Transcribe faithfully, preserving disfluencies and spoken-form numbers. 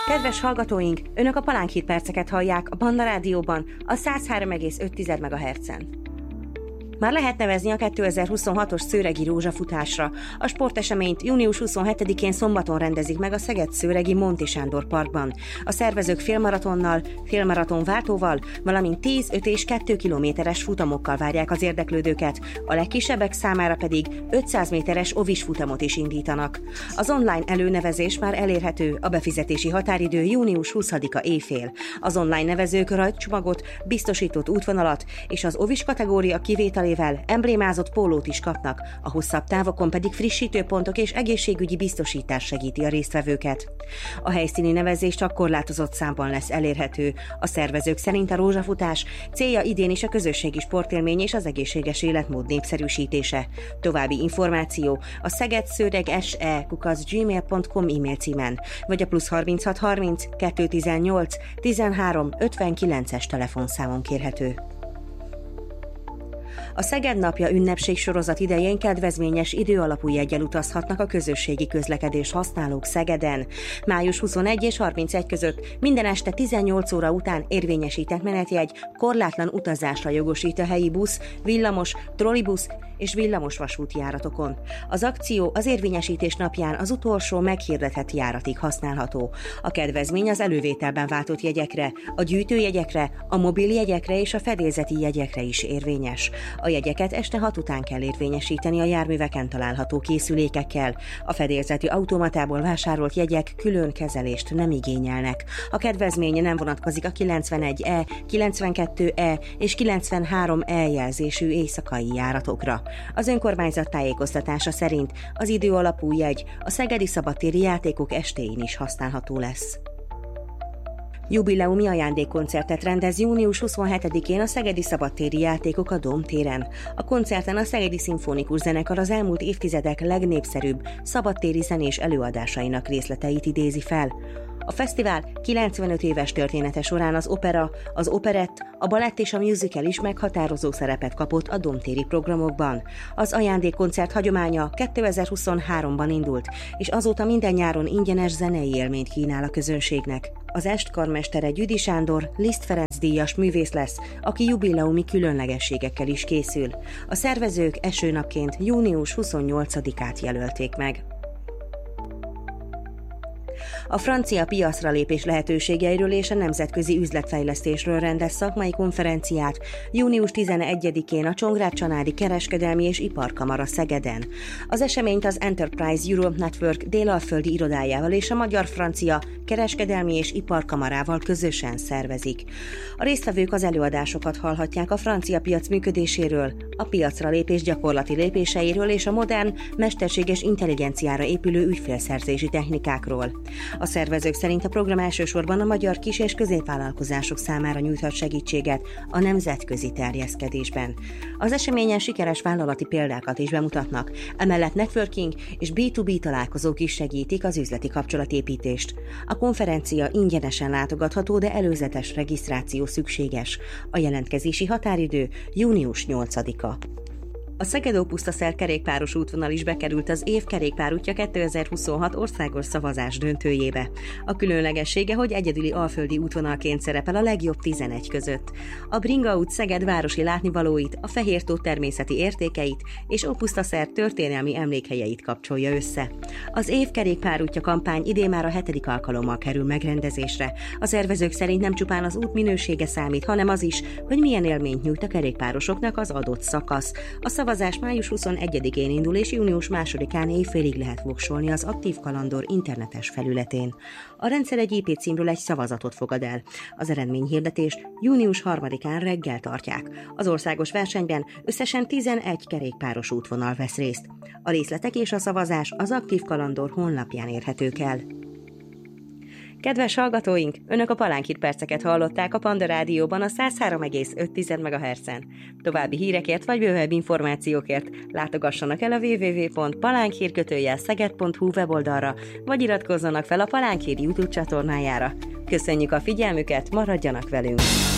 Kedves hallgatóink, Önök a Palánk Hír perceket hallják a Banda Rádióban a száz három egész öt megahertzen. Már lehet nevezni a kétezer-huszonhatos szőregi rózsafutásra. A sporteseményt június huszonhetedikén szombaton rendezik meg a Szeged-szőregi Monti Sándor Parkban. A szervezők félmaratonnal, félmaraton váltóval, valamint tíz, öt és két kilométeres futamokkal várják az érdeklődőket, a legkisebbek számára pedig ötszáz méteres ovis futamot is indítanak. Az online előnevezés már elérhető, a befizetési határidő június huszadika éjfél. Az online nevezők rajtcsomagot, biztosított útvonalat és az ovis kategória kivétel emblémázott pólót is kapnak, a hosszabb távokon pedig frissítőpontok és egészségügyi biztosítás segíti a résztvevőket. A helyszíni nevezés csak korlátozott számban lesz elérhető. A szervezők szerint a rózsafutás célja idén is a közösségi sportélmény és az egészséges életmód népszerűsítése. További információ a szegedszőreg.se kukac gmail pont com e-mail címen, vagy a plusz harminchat harminc kettőszáztizennyolc tizenhárom ötvenkilences telefonszámon kérhető. A Szeged napja ünnepség sorozat idején kedvezményes időalapú jeggyel utazhatnak a közösségi közlekedés használók Szegeden. május huszonegyedike és harmincegyedike között minden este tizennyolc óra után érvényesített menetjegy korlátlan utazásra jogosít a helyi busz, villamos, trollibusz és villamos vasúti járatokon. Az akció az érvényesítés napján az utolsó meghirdetett járatig használható. A kedvezmény az elővételben váltott jegyekre, a gyűjtőjegyekre, a mobiljegyekre és a fedélzeti jegyekre is érvényes. A jegyeket este hat után kell érvényesíteni a járműveken található készülékekkel. A fedélzeti automatából vásárolt jegyek külön kezelést nem igényelnek. A kedvezmény nem vonatkozik a kilencvenegy E, kilencvenkettő E és kilencvenhárom E jelzésű éjszakai járatokra. Az önkormányzat tájékoztatása szerint az időalapú jegy a szegedi szabadtéri játékok estéjén is használható lesz. Jubileumi ajándékkoncertet rendez június huszonhetedikén a Szegedi Szabadtéri Játékok a Dóm téren. A koncerten a Szegedi Szimfonikus Zenekar az elmúlt évtizedek legnépszerűbb szabadtéri zenés előadásainak részleteit idézi fel. A fesztivál kilencvenöt éves története során az opera, az operett, a balett és a musical is meghatározó szerepet kapott a domtéri programokban. Az ajándékkoncert hagyománya kétezer-huszonháromban indult, és azóta minden nyáron ingyenes zenei élményt kínál a közönségnek. Az est karmestere Gyüdi Sándor Liszt Ferenc díjas művész lesz, aki jubileumi különlegességekkel is készül. A szervezők esőnapként június huszonnyolcadikát jelölték meg. A francia piacra lépés lehetőségeiről és a nemzetközi üzletfejlesztésről rendez szakmai konferenciát június tizenegyedikén a Csongrád-Csanádi Kereskedelmi és Iparkamara Szegeden. Az eseményt az Enterprise Europe Network délalföldi irodájával és a Magyar-Francia Kereskedelmi és Iparkamarával közösen szervezik. A résztvevők az előadásokat hallhatják a francia piac működéséről, a piacra lépés gyakorlati lépéseiről és a modern, mesterséges intelligenciára épülő ügyfélszerzési technikákról. A szervezők szerint a program elsősorban a magyar kis- és középvállalkozások számára nyújthat segítséget a nemzetközi terjeszkedésben. Az eseményen sikeres vállalati példákat is bemutatnak, emellett networking és bé kettő bé találkozók is segítik az üzleti kapcsolatépítést. A konferencia ingyenesen látogatható, de előzetes regisztráció szükséges. A jelentkezési határidő június nyolcadika. A Szeged-Ópusztaszer kerékpáros útvonal is bekerült az év kerékpárútja kétezer-huszonhat országos szavazás döntőjébe. A különlegessége, hogy egyedüli alföldi útvonalként szerepel a legjobb tizenegy között. A Bringa út Szeged városi látnivalóit, a Fehértó természeti értékeit és Ópusztaszer történelmi emlékhelyeit kapcsolja össze. Az év kerékpárútja kampány idén már a hetedik alkalommal kerül megrendezésre. A szervezők szerint nem csupán az út minősége számít, hanem az is, hogy milyen élményt nyújt a kerékpárosoknak az adott szakasz. A szavazás május huszonegyedikén indul, és június másodikán évfélig lehet voksolni az Aktív Kalandor internetes felületén. A rendszer egy i pé címről egy szavazatot fogad el. Az eredményhirdetést június harmadikán reggel tartják. Az országos versenyben összesen tizenegy kerékpáros útvonal vesz részt. A részletek és a szavazás az Aktív Kalandor honlapján érhetők el. Kedves hallgatóink, Önök a Palánk Hír perceket hallották a Banda Rádióban a száz három egész öt megahertzen. További hírekért vagy bővebb információkért látogassanak el a double-u double-u double-u pont palánkhír kötőjel szeged pont hu weboldalra, vagy iratkozzanak fel a Palánk Hír YouTube csatornájára. Köszönjük a figyelmüket, maradjanak velünk!